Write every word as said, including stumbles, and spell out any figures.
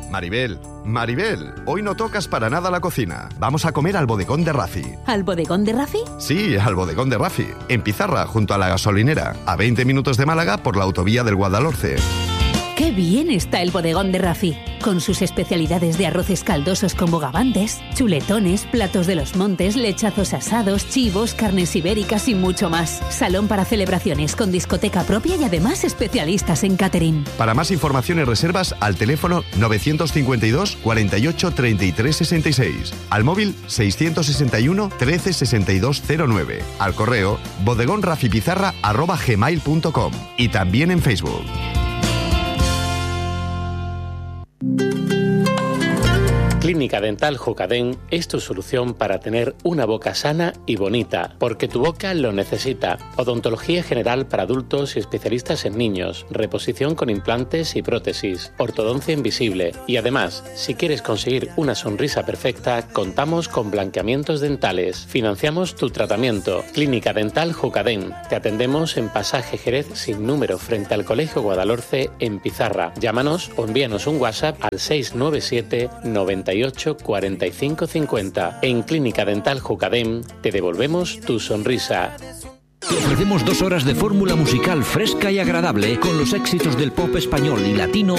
Maribel, Maribel, hoy no tocas para nada la cocina. Vamos a comer al bodegón de Rafi. ¿Al bodegón de Rafi? Sí, al bodegón de Rafi, en Pizarra, junto a la gasolinera, a veinte minutos de Málaga por la autovía del Guadalhorce. ¡Qué bien está el bodegón de Rafi! Con sus especialidades de arroces caldosos con bogavantes, chuletones, platos de los montes, lechazos asados, chivos, carnes ibéricas y mucho más. Salón para celebraciones con discoteca propia y además especialistas en catering. Para más información y reservas, al teléfono novecientos cincuenta y dos, cuarenta y ocho, treinta y tres sesenta y seis. Al móvil seiscientos sesenta y uno, trece sesenta y dos cero nueve. Al correo bodegonrafipizarra arroba gmail punto com. Y también en Facebook. Clínica Dental Jucadén es tu solución para tener una boca sana y bonita, porque tu boca lo necesita. Odontología general para adultos y especialistas en niños, reposición con implantes y prótesis, ortodoncia invisible. Y además, si quieres conseguir una sonrisa perfecta, contamos con blanqueamientos dentales. Financiamos tu tratamiento. Clínica Dental Jucadén. Te atendemos en Pasaje Jerez sin número frente al Colegio Guadalhorce en Pizarra. Llámanos o envíanos un WhatsApp al seis nueve siete, noventa y ocho, cuarenta y cinco cincuenta. En Clínica Dental Jucadén te devolvemos tu sonrisa. Te ofrecemos dos horas de fórmula musical fresca y agradable con los éxitos del pop español y latino